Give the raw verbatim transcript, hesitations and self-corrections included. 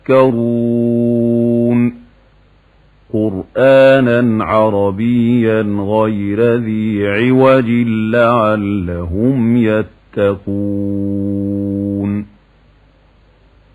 يذكرون قرآنا عربيا غير ذي عوج لعلهم يتقون